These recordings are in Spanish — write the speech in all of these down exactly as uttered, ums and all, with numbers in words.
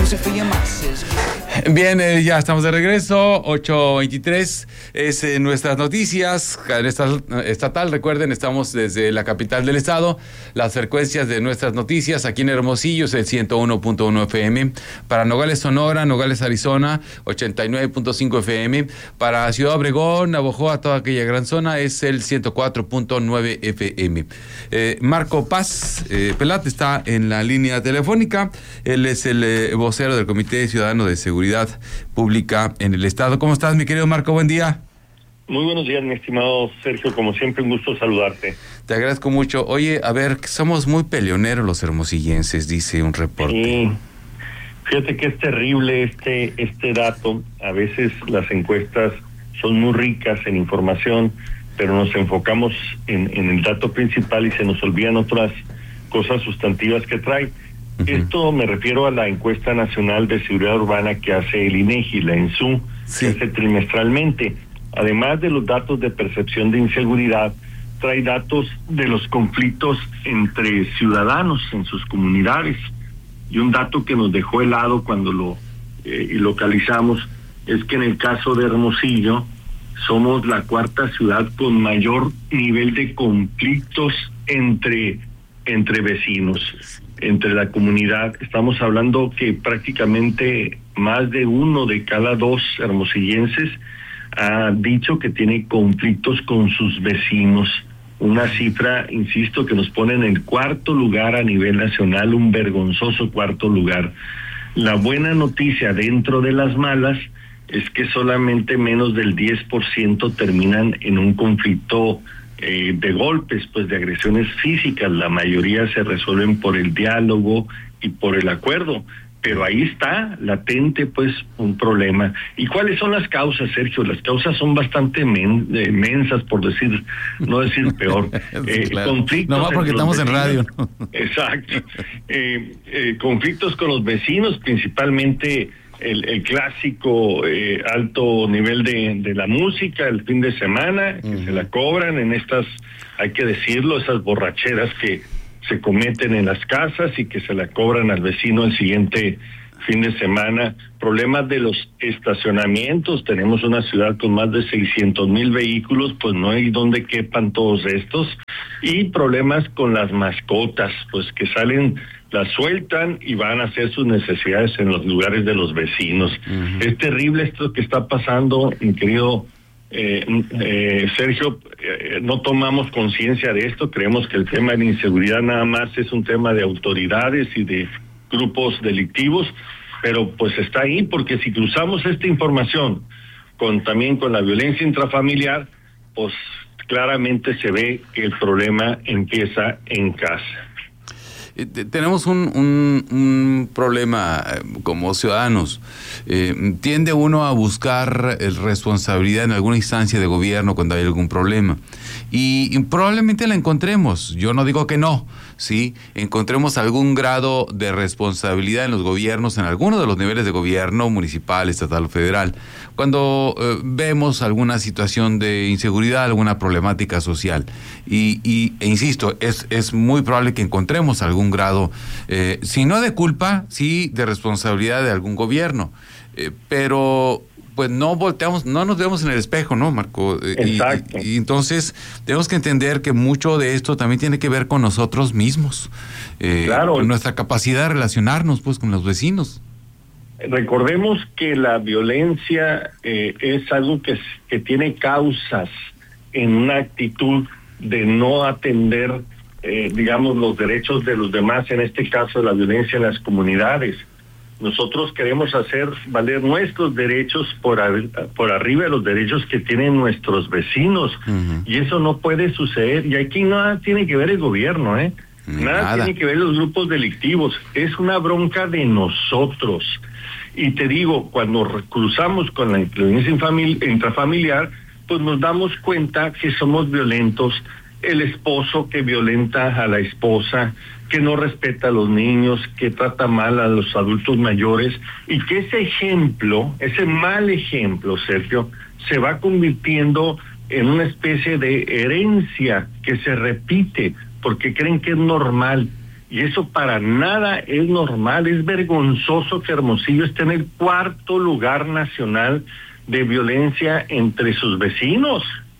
Bien, eh, ya estamos de regreso, ocho veintitrés es eh, nuestras noticias, cadena estatal, recuerden, estamos desde la capital del estado, las frecuencias de nuestras noticias, aquí en Hermosillo es el ciento uno punto uno F M, para Nogales, Sonora, Nogales, Arizona, ochenta y nueve punto cinco F M, para Ciudad Obregón, Navojoa, toda aquella gran zona, es el ciento cuatro punto nueve F M. Eh, Marco Paz eh, Pelat está en la línea telefónica, él es el eh, vocero del Comité Ciudadano de Seguridad Pública en el Estado. ¿Cómo estás, mi querido Marco? Buen día. Muy buenos días, mi estimado Sergio. Como siempre, un gusto saludarte. Te agradezco mucho. Oye, a ver, somos muy peleoneros los hermosillenses, dice un reporte. Sí. Fíjate que es terrible este, este dato. A veces las encuestas son muy ricas en información, pero nos enfocamos en, en el dato principal y se nos olvidan otras cosas sustantivas que trae. Uh-huh. Esto me refiero a la encuesta nacional de seguridad urbana que hace el INEGI, la ENSU, sí, que hace trimestralmente. Además de los datos de percepción de inseguridad, trae datos de los conflictos entre ciudadanos en sus comunidades. Y un dato que nos dejó helado cuando lo eh, localizamos es que en el caso de Hermosillo somos la cuarta ciudad con mayor nivel de conflictos entre entre vecinos, entre la comunidad. Estamos hablando que prácticamente más de uno de cada dos hermosillenses ha dicho que tiene conflictos con sus vecinos. Una cifra, insisto, que nos pone en el cuarto lugar a nivel nacional, un vergonzoso cuarto lugar. La buena noticia dentro de las malas es que solamente menos del diez por ciento terminan en un conflicto Eh, de golpes, pues de agresiones físicas. La mayoría se resuelven por el diálogo y por el acuerdo, pero ahí está latente pues un problema. ¿Y cuáles son las causas, Sergio? Las causas son bastante men, eh, mensas, por decir, no decir peor. Sí, eh, claro. Conflictos no más porque estamos vecinos. En radio, ¿no? Exacto. eh, eh, conflictos con los vecinos, principalmente El, el clásico eh, alto nivel de, de la música el fin de semana, que uh-huh. se la cobran en estas, hay que decirlo, esas borracheras que se cometen en las casas y que se la cobran al vecino el siguiente fin de semana. Problemas de los estacionamientos, tenemos una ciudad con más de seiscientos mil vehículos, pues no hay donde quepan todos estos. Y problemas con las mascotas, pues que salen, las sueltan y van a hacer sus necesidades en los lugares de los vecinos. Uh-huh. Es terrible esto que está pasando, mi querido eh, eh, Sergio. Eh, no tomamos conciencia de esto, creemos que el tema de la inseguridad nada más es un tema de autoridades y de grupos delictivos, pero pues está ahí, porque si cruzamos esta información con también con la violencia intrafamiliar, pues claramente se ve que el problema empieza en casa. Tenemos un, un, un problema como ciudadanos. Eh, tiende uno a buscar el responsabilidad en alguna instancia de gobierno cuando hay algún problema. Y, y probablemente la encontremos. Yo no digo que no, ¿sí? Encontremos algún grado de responsabilidad en los gobiernos, en alguno de los niveles de gobierno, municipal, estatal o federal. Cuando eh, vemos alguna situación de inseguridad, alguna problemática social. Y, y e insisto, es, es muy probable que encontremos algún grado, eh, si no de culpa, sí de responsabilidad de algún gobierno. Eh, pero pues no volteamos, no nos vemos en el espejo, ¿no, Marco? Exacto. Y, y entonces tenemos que entender que mucho de esto también tiene que ver con nosotros mismos. Eh, claro. Con nuestra capacidad de relacionarnos pues con los vecinos. Recordemos que la violencia eh, es algo que, que tiene causas en una actitud de no atender, eh, digamos, los derechos de los demás, en este caso la violencia en las comunidades. Nosotros queremos hacer valer nuestros derechos por, por arriba de los derechos que tienen nuestros vecinos, uh-huh. y eso no puede suceder, y aquí nada tiene que ver el gobierno, ¿eh? Nada, nada tiene que ver los grupos delictivos, es una bronca de nosotros. Y te digo, cuando cruzamos con la violencia intrafamiliar, pues nos damos cuenta que somos violentos. El esposo que violenta a la esposa, que no respeta a los niños, que trata mal a los adultos mayores, y que ese ejemplo, ese mal ejemplo, Sergio, se va convirtiendo en una especie de herencia que se repite, porque creen que es normal. Y eso para nada es normal. Es vergonzoso que Hermosillo esté en el cuarto lugar nacional de violencia entre sus vecinos.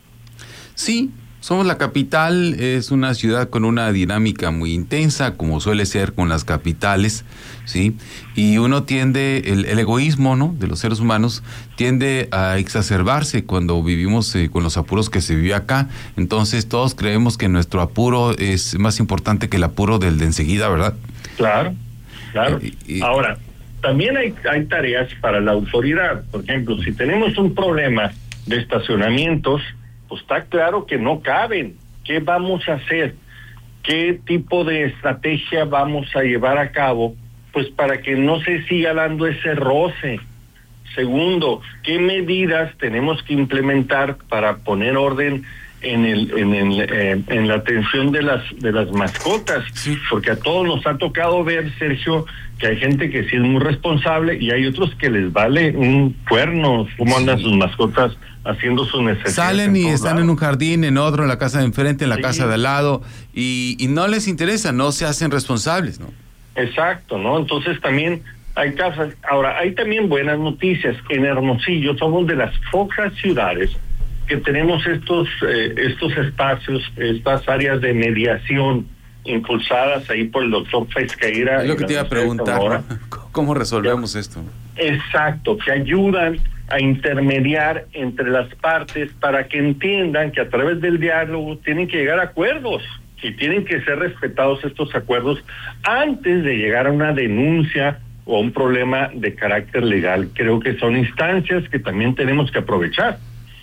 Sí, somos la capital, es una ciudad con una dinámica muy intensa, como suele ser con las capitales, ¿sí? Y uno tiende, el, el egoísmo, ¿no?, de los seres humanos, tiende a exacerbarse cuando vivimos eh, con los apuros que se vive acá. Entonces todos creemos que nuestro apuro es más importante que el apuro del de enseguida, ¿verdad? Claro, claro. Eh, eh, Ahora, también hay, hay tareas para la autoridad. Por ejemplo, si tenemos un problema de estacionamientos, pues está claro que no caben. ¿Qué vamos a hacer? ¿Qué tipo de estrategia vamos a llevar a cabo? Pues para que no se siga dando ese roce. Segundo, ¿qué medidas tenemos que implementar para poner orden en el en el eh, en la atención de las de las mascotas? Sí. Porque a todos nos ha tocado ver, Sergio, que hay gente que sí es muy responsable y hay otros que les vale un cuerno cómo andan sí. sus mascotas haciendo sus necesidades. Salen y están lados. en un jardín, en otro, en la casa de enfrente, en la Sí. casa de al lado, y, y no les interesa, no se hacen responsables, ¿no? Exacto, ¿no? Entonces también hay casas. Ahora, hay también buenas noticias. En Hermosillo somos de las pocas ciudades que tenemos estos eh, estos espacios, estas áreas de mediación impulsadas ahí por el doctor Pesqueira. Es lo que te iba a preguntar, ¿no? ¿Cómo resolvemos ya. esto? Exacto, que ayudan a intermediar entre las partes para que entiendan que a través del diálogo tienen que llegar a acuerdos y tienen que ser respetados estos acuerdos antes de llegar a una denuncia o a un problema de carácter legal. Creo que son instancias que también tenemos que aprovechar.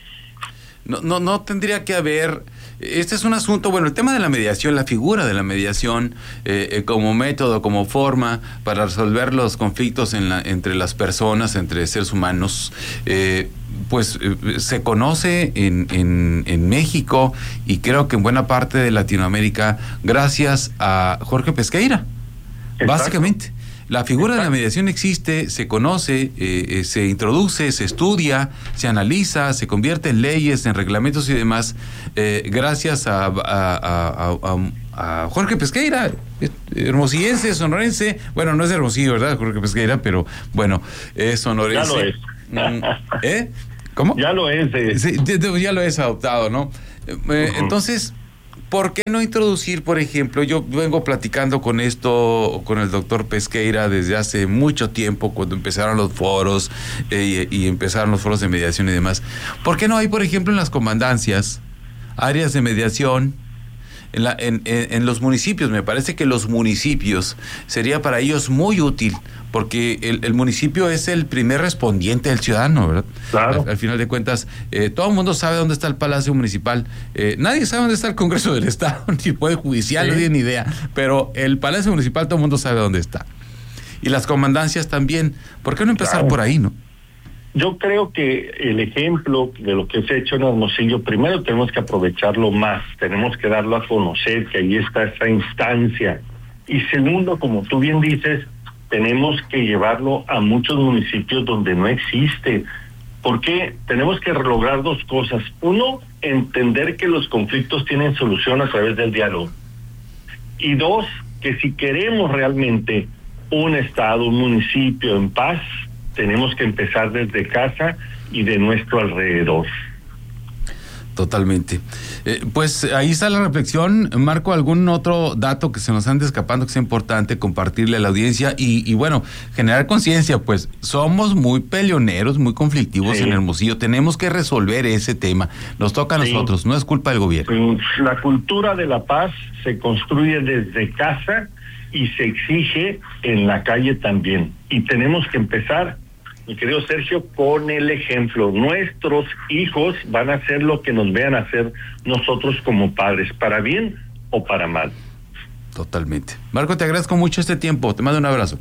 No, no, no tendría que haber. Este es un asunto, bueno, el tema de la mediación, la figura de la mediación eh, eh, como método, como forma para resolver los conflictos en la, entre las personas, entre seres humanos, eh, pues eh, se conoce en, en, en México y creo que en buena parte de Latinoamérica gracias a Jorge Pesqueira. Exacto. Básicamente. La figura de la mediación existe, se conoce, eh, eh, se introduce, se estudia, se analiza, se convierte en leyes, en reglamentos y demás, eh, gracias a, a, a, a, a Jorge Pesqueira, hermosillense, sonorense. Bueno, no es de Hermosillo, ¿verdad, Jorge Pesqueira? Pero bueno, es sonorense. Ya lo es. Mm, ¿Eh? ¿Cómo? Ya lo es. De... Sí, ya lo es adoptado, ¿no? Eh, uh-huh. Entonces... ¿Por qué no introducir, por ejemplo, yo vengo platicando con esto, con el doctor Pesqueira desde hace mucho tiempo, cuando empezaron los foros eh, y, y empezaron los foros de mediación y demás? ¿Por qué no hay, por ejemplo, en las comandancias, áreas de mediación, en, la, en, en, en los municipios? Me parece que los municipios sería para ellos muy útil, porque el, el municipio es el primer respondiente del ciudadano, ¿verdad? Claro. Al, al final de cuentas, eh, todo el mundo sabe dónde está el Palacio Municipal. Eh, nadie sabe dónde está el Congreso del Estado, ni el Poder Judicial, sí. No tiene ni idea. Pero el Palacio Municipal todo el mundo sabe dónde está. Y las comandancias también. ¿Por qué no empezar claro. por ahí, no? Yo creo que el ejemplo de lo que se ha hecho en Hermosillo, primero tenemos que aprovecharlo más, tenemos que darlo a conocer, que ahí está esa instancia. Y segundo, como tú bien dices, tenemos que llevarlo a muchos municipios donde no existe. Porque tenemos que lograr dos cosas. Uno, entender que los conflictos tienen solución a través del diálogo. Y dos, que si queremos realmente un estado, un municipio en paz, tenemos que empezar desde casa y de nuestro alrededor. Totalmente. Eh, pues ahí está la reflexión. Marco, ¿algún otro dato que se nos ande escapando que sea importante compartirle a la audiencia? Y, y bueno, generar conciencia, pues somos muy peleoneros, muy conflictivos sí. en Hermosillo. Tenemos que resolver ese tema. Nos toca a sí. nosotros, no es culpa del gobierno. La cultura de la paz se construye desde casa y se exige en la calle también. Y tenemos que empezar, mi querido Sergio, con el ejemplo. Nuestros hijos van a hacer lo que nos vean hacer nosotros como padres, para bien o para mal. Totalmente. Marco, te agradezco mucho este tiempo. Te mando un abrazo.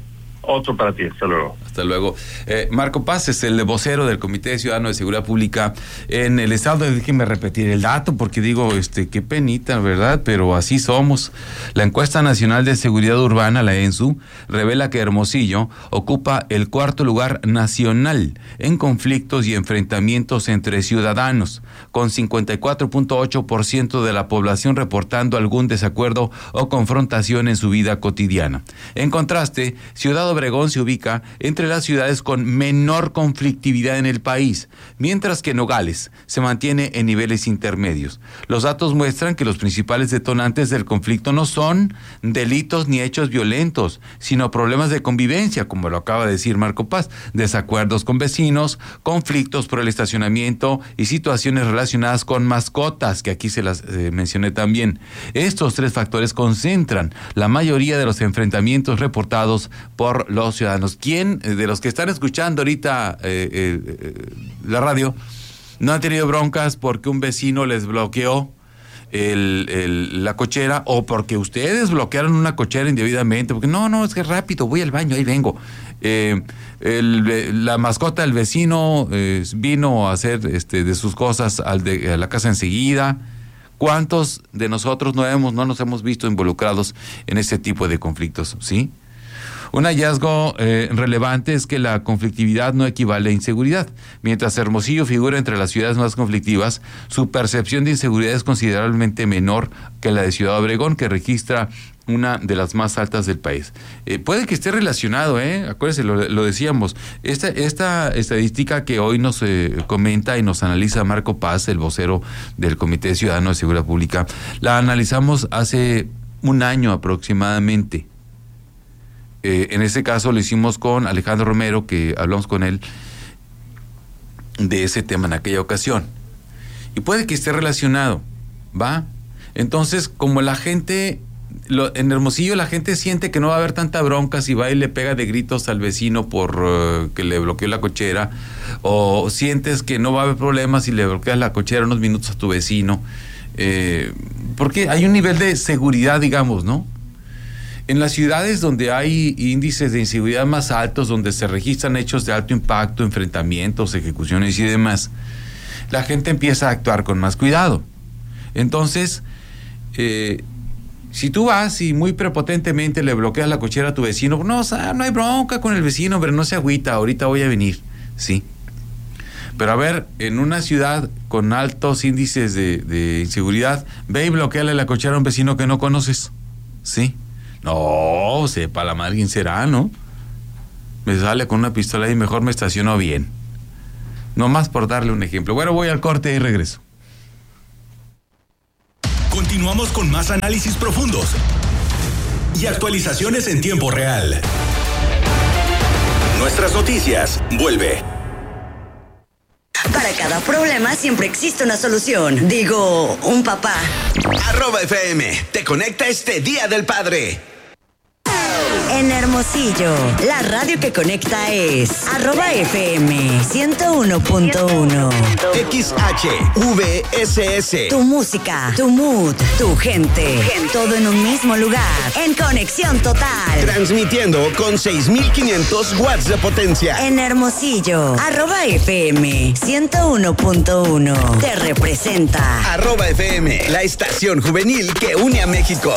Otro para ti, hasta luego. Hasta luego. Eh, Marco Paz es el vocero del Comité Ciudadano de Seguridad Pública en el estado. Déjenme repetir el dato porque digo, este, qué penita, ¿verdad? Pero así somos. La encuesta nacional de seguridad urbana, la ENSU, revela que Hermosillo ocupa el cuarto lugar nacional en conflictos y enfrentamientos entre ciudadanos, con cincuenta y cuatro punto ocho por ciento de la población reportando algún desacuerdo o confrontación en su vida cotidiana. En contraste, Ciudad Obregón se ubica entre las ciudades con menor conflictividad en el país, mientras que Nogales se mantiene en niveles intermedios. Los datos muestran que los principales detonantes del conflicto no son delitos ni hechos violentos, sino problemas de convivencia, como lo acaba de decir Marco Paz, desacuerdos con vecinos, conflictos por el estacionamiento y situaciones relacionadas con mascotas, que aquí se las eh, mencioné también. Estos tres factores concentran la mayoría de los enfrentamientos reportados por los ciudadanos. ¿Quién de los que están escuchando ahorita eh, eh, la radio no han tenido broncas porque un vecino les bloqueó el, el, la cochera, o porque ustedes bloquearon una cochera indebidamente? Porque no, no, es que rápido, voy al baño, ahí vengo. Eh, el, la mascota del vecino eh, vino a hacer este, de sus cosas al de, a la casa enseguida. ¿Cuántos de nosotros no hemos, no nos hemos visto involucrados en ese tipo de conflictos? ¿Sí? Un hallazgo eh, relevante es que la conflictividad no equivale a inseguridad. Mientras Hermosillo figura entre las ciudades más conflictivas, su percepción de inseguridad es considerablemente menor que la de Ciudad Obregón, que registra una de las más altas del país. Eh, puede que esté relacionado, ¿eh? Acuérdense, lo, lo decíamos. Esta, esta estadística que hoy nos eh, comenta y nos analiza Marco Paz, el vocero del Comité Ciudadano de Seguridad Pública, la analizamos hace un año aproximadamente. Eh, en ese caso lo hicimos con Alejandro Romero, que hablamos con él de ese tema en aquella ocasión. Y puede que esté relacionado, ¿va? Entonces, como la gente, lo, en Hermosillo la gente siente que no va a haber tanta bronca si va y le pega de gritos al vecino por uh, que le bloqueó la cochera, o sientes que no va a haber problemas si le bloqueas la cochera unos minutos a tu vecino, eh, porque hay un nivel de seguridad, digamos, ¿no? En las ciudades donde hay índices de inseguridad más altos, donde se registran hechos de alto impacto, enfrentamientos, ejecuciones y demás, la gente empieza a actuar con más cuidado. Entonces, eh, si tú vas y muy prepotentemente le bloqueas la cochera a tu vecino, no, o sea, no hay bronca con el vecino, pero no se agüita, ahorita voy a venir, sí. Pero a ver, en una ciudad con altos índices de, de inseguridad, ve y bloqueale la cochera a un vecino que no conoces, sí. No, sepa la madre quién será, ¿no? Me sale con una pistola y mejor me estaciono bien. Nomás por darle un ejemplo. Bueno, voy al corte y regreso. Continuamos con más análisis profundos y actualizaciones en tiempo real. Nuestras noticias, vuelve. Para cada problema siempre existe una solución. Digo, un papá. Arroba F M, te conecta este Día del Padre. En Hermosillo, la radio que conecta es arroba F M ciento uno punto uno. X H V S S. Tu música, tu mood, tu gente. Todo en un mismo lugar. En conexión total. Transmitiendo con seis mil quinientos watts de potencia. En Hermosillo, arroba F M ciento uno punto uno. Te representa. Arroba F M, la estación juvenil que une a México.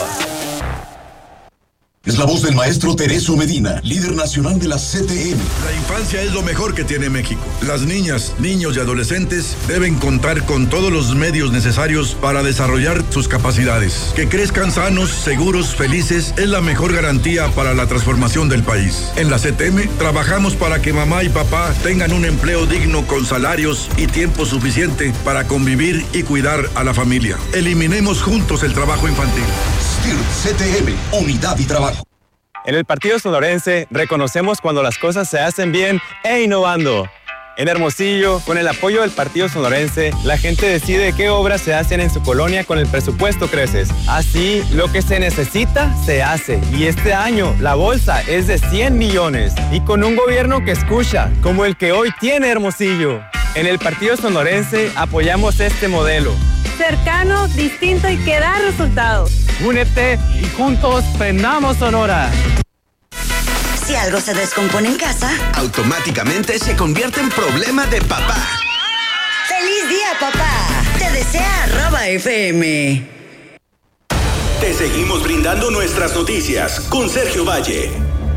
Es la voz del maestro Tereso Medina, líder nacional de la C T M. La infancia es lo mejor que tiene México. Las niñas, niños y adolescentes deben contar con todos los medios necesarios para desarrollar sus capacidades. Que crezcan sanos, seguros, felices es la mejor garantía para la transformación del país. En la C T M trabajamos para que mamá y papá tengan un empleo digno con salarios y tiempo suficiente para convivir y cuidar a la familia. Eliminemos juntos el trabajo infantil. S T I R C T M, unidad y trabajo. En el Partido Sonorense reconocemos cuando las cosas se hacen bien e innovando. En Hermosillo, con el apoyo del Partido Sonorense, la gente decide qué obras se hacen en su colonia con el presupuesto Creces. Así, lo que se necesita, se hace. Y este año, la bolsa es de cien millones. Y con un gobierno que escucha, como el que hoy tiene Hermosillo. En el Partido Sonorense apoyamos este modelo. Cercano, distinto y que da resultados. Únete y juntos prendamos Sonora. Si algo se descompone en casa, automáticamente se convierte en problema de papá. ¡Feliz día, papá! Te desea arroba F M. Te seguimos brindando nuestras noticias con Sergio Valle.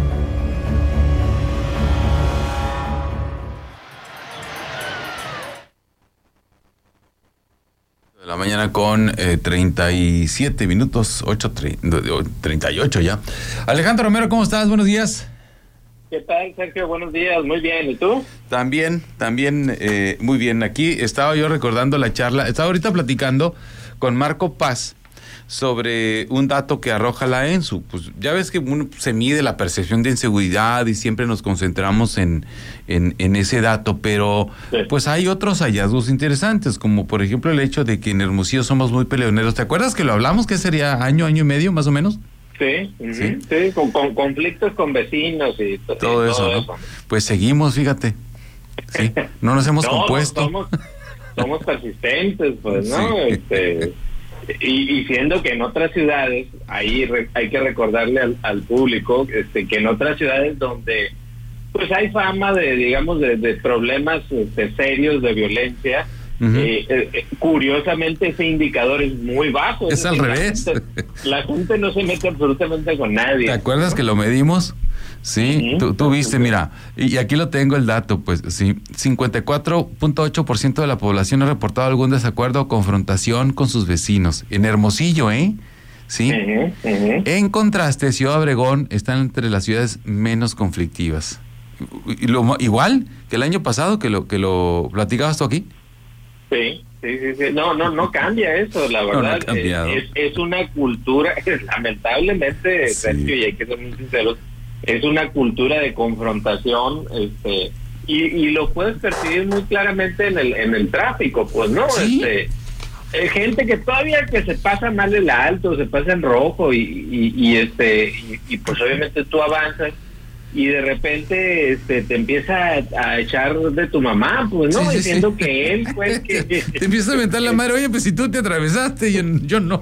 De la mañana con eh, treinta y siete minutos, ocho, treinta y ocho ya. Alejandro Romero, ¿cómo estás? Buenos días. ¿Qué tal, Sergio? Buenos días, muy bien. ¿Y tú? También, también, eh, muy bien. Aquí estaba yo recordando la charla, estaba ahorita platicando con Marco Paz sobre un dato que arroja la ENSU. Pues ya ves que uno se mide la percepción de inseguridad y siempre nos concentramos en, en, en ese dato, pero sí, pues hay otros hallazgos interesantes, como por ejemplo el hecho de que en Hermosillo somos muy peleoneros. ¿Te acuerdas que lo hablamos? ¿Qué sería? ¿Año, año y medio más o menos? Sí, uh-huh, sí, sí con, con conflictos con vecinos y to- todo, y eso, todo ¿no? eso. Pues seguimos, fíjate. Sí, no nos hemos no, compuesto. Somos, somos persistentes, pues, ¿no? Sí. Este, y, y siendo que en otras ciudades, ahí re, hay que recordarle al, al público este, que en otras ciudades donde pues hay fama de, digamos, de, de problemas este, serios de violencia, uh-huh, eh, eh, curiosamente ese indicador es muy bajo. Es, es al decir, revés. La gente, la gente no se mete absolutamente con nadie. ¿Te acuerdas, ¿no?, que lo medimos? Sí, uh-huh, tú, tú viste, mira, y aquí lo tengo el dato, pues sí, cincuenta y cuatro punto ocho por ciento de la población ha reportado algún desacuerdo o confrontación con sus vecinos. En Hermosillo, ¿eh? Sí. Uh-huh, uh-huh. En contraste, Ciudad Obregón está entre las ciudades menos conflictivas. Y lo, igual que el año pasado, que lo que lo platicabas tú aquí. Sí, sí, sí, sí. No, no, no cambia eso, la verdad. No, no es, es una cultura, lamentablemente, sí, Sergio, y hay que ser muy sinceros, es una cultura de confrontación, este, y, y lo puedes percibir muy claramente en el en el tráfico, pues, ¿no? ¿Sí? Este, eh, gente que todavía que se pasa mal el alto, se pasa en rojo, y, y, y este, y, y pues obviamente tú avanzas, y de repente este te empieza a, a echar de tu mamá, pues, ¿no? Sí, sí, diciendo sí, que él pues que te empieza a mentar la madre, oye, pues si tú te atravesaste, yo, yo no.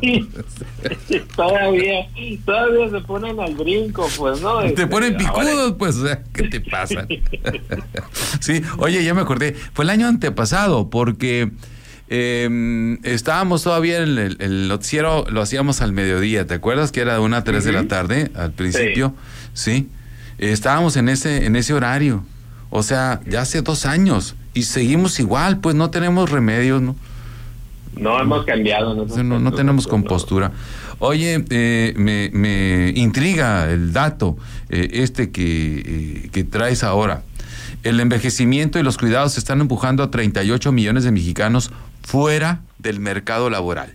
todavía todavía se ponen al brinco, pues, ¿no? Te este, ponen picudos, ahora, pues, o sea, ¿qué te pasa? Sí, oye, ya me acordé, fue el año antepasado, porque eh, estábamos todavía en el, el noticiero, lo hacíamos al mediodía, ¿te acuerdas? Que era de una a tres uh-huh, de la tarde, al principio, sí, sí. Estábamos en ese en ese horario, o sea, ya hace dos años y seguimos igual, pues no tenemos remedios, ¿no? No hemos cambiado, no, no, no, no tenemos compostura. Oye, eh, me, me intriga el dato eh, este que, eh, que traes ahora. El envejecimiento y los cuidados están empujando a treinta y ocho millones de mexicanos fuera del mercado laboral.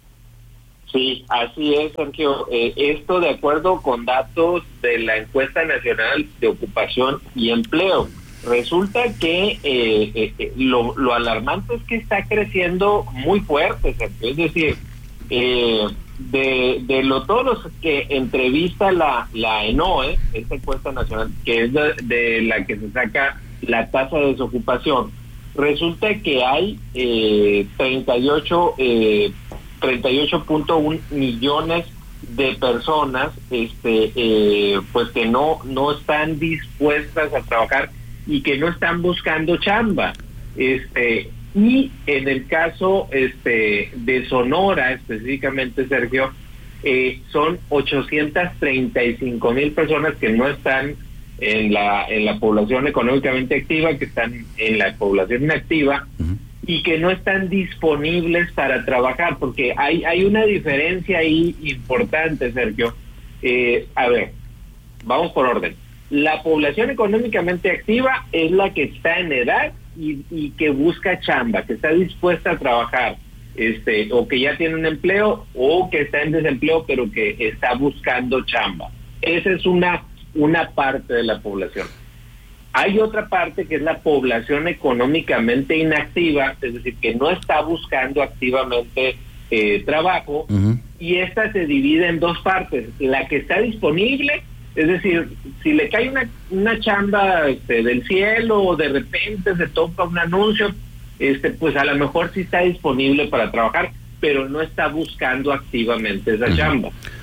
Sí, así es, Sergio. Eh, esto de acuerdo con datos de la Encuesta Nacional de Ocupación y Empleo. Resulta que eh, eh, lo, lo alarmante es que está creciendo muy fuerte, Sergio. Es decir, eh, de, de lo, todos los que entrevista la, la ENOE, esta encuesta nacional, que es de, de la que se saca la tasa de desocupación, resulta que hay eh, treinta y ocho eh, treinta y ocho punto uno millones de personas este eh, pues que no no están dispuestas a trabajar y que no están buscando chamba, este y en el caso este de Sonora específicamente, Sergio, eh, son ochocientas treinta y cinco mil personas que no están en la en la población económicamente activa, que están en la población inactiva, uh-huh, y que no están disponibles para trabajar, porque hay hay una diferencia ahí importante, Sergio. Eh, a ver, vamos por orden. La población económicamente activa es la que está en edad y, y que busca chamba, que está dispuesta a trabajar, este, o que ya tiene un empleo, o que está en desempleo, pero que está buscando chamba. Esa es una, una parte de la población. Hay otra parte que es la población económicamente inactiva, es decir, que no está buscando activamente eh, trabajo, uh-huh, y esta se divide en dos partes. La que está disponible, es decir, si le cae una, una chamba este, del cielo o de repente se topa un anuncio, este, pues a lo mejor sí está disponible para trabajar, pero no está buscando activamente esa uh-huh, chamba.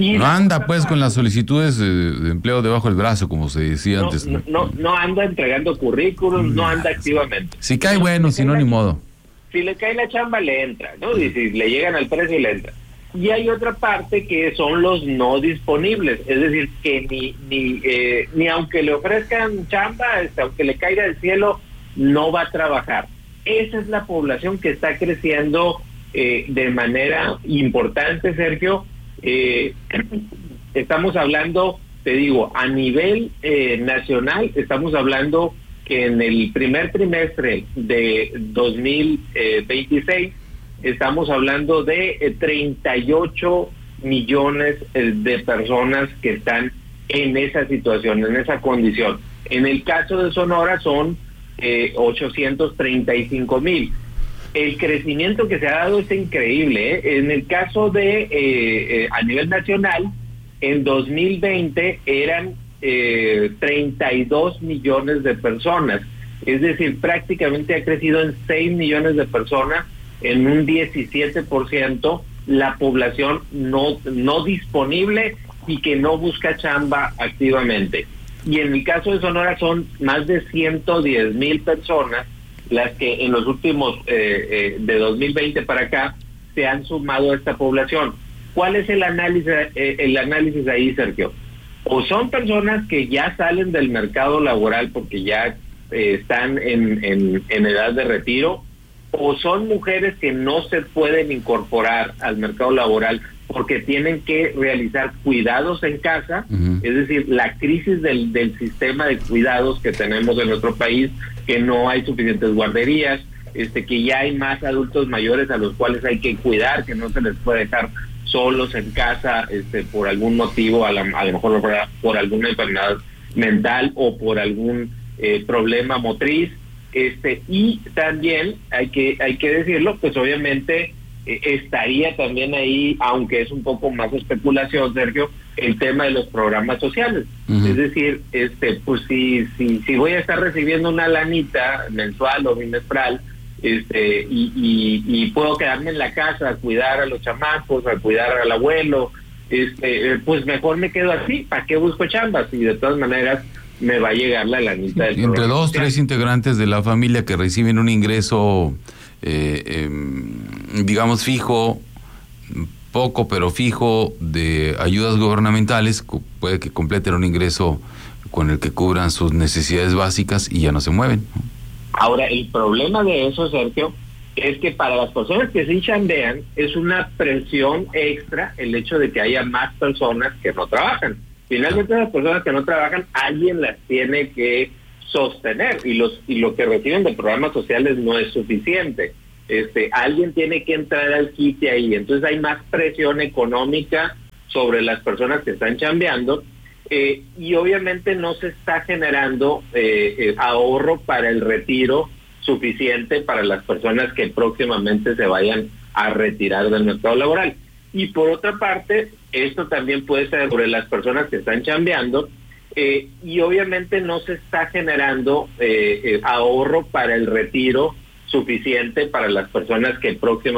Y no anda pues con las solicitudes de, de empleo debajo del brazo, como se decía no, antes. ¿no? No, no anda entregando currículum, no anda activamente. Si cae bueno, si no, ni modo. Si le cae la chamba, le entra, ¿no? Y si le llegan al precio, le entra. Y hay otra parte que son los no disponibles, es decir, que ni ni eh, ni aunque le ofrezcan chamba, este, aunque le caiga del cielo, no va a trabajar. Esa es la población que está creciendo eh, de manera importante, Sergio. Eh, estamos hablando, te digo, a nivel eh, nacional, estamos hablando que en el primer trimestre de dos mil veintiséis estamos hablando de eh, treinta y ocho millones eh, de personas que están en esa situación, en esa condición. En el caso de Sonora son eh, ochocientos treinta y cinco mil. El crecimiento que se ha dado es increíble, ¿eh? En el caso de, eh, eh, a nivel nacional, en dos mil veinte eran eh, treinta y dos millones de personas. Es decir, prácticamente ha crecido en seis millones de personas, en un diecisiete por ciento la población no, no disponible y que no busca chamba activamente. Y en el caso de Sonora son más de ciento diez mil personas las que en los últimos, eh, eh, de dos mil veinte para acá, se han sumado a esta población. ¿Cuál es el análisis, eh, el análisis ahí, Sergio? O son personas que ya salen del mercado laboral porque ya eh, están en, en, en edad de retiro, o son mujeres que no se pueden incorporar al mercado laboral porque tienen que realizar cuidados en casa. Uh-huh. Es decir, la crisis del, del sistema de cuidados que tenemos en nuestro país, que no hay suficientes guarderías, este, que ya hay más adultos mayores a los cuales hay que cuidar, que no se les puede dejar solos en casa este, por algún motivo, a, la, a lo mejor por, por alguna enfermedad mental o por algún eh, problema motriz. Este, y también hay que hay que decirlo, pues obviamente eh, estaría también ahí, aunque es un poco más especulación, Sergio, el tema de los programas sociales. Uh-huh. Es decir, este pues si, si si voy a estar recibiendo una lanita mensual o bimestral, este y, y, y puedo quedarme en la casa a cuidar a los chamacos, a cuidar al abuelo, este pues mejor me quedo así. ¿Para qué busco chambas? Y de todas maneras me va a llegar la lanita del entre dos, social. Tres integrantes de la familia que reciben un ingreso, eh, eh, digamos, fijo, poco pero fijo, de ayudas gubernamentales, puede que completen un ingreso con el que cubran sus necesidades básicas y ya no se mueven. Ahora, el problema de eso, Sergio, es que para las personas que sí chambean, es una presión extra el hecho de que haya más personas que no trabajan. Finalmente, las personas que no trabajan, alguien las tiene que sostener, y los y lo que reciben de programas sociales no es suficiente. Este, alguien tiene que entrar al quite ahí, entonces hay más presión económica sobre las personas que están chambeando, eh, y obviamente no se está generando eh, eh, ahorro para el retiro suficiente para las personas que próximamente se vayan a retirar del mercado laboral. Y por otra parte, esto también puede ser sobre las personas que están chambeando, eh, y obviamente no se está generando eh, eh, ahorro para el retiro suficiente para las personas que próximamente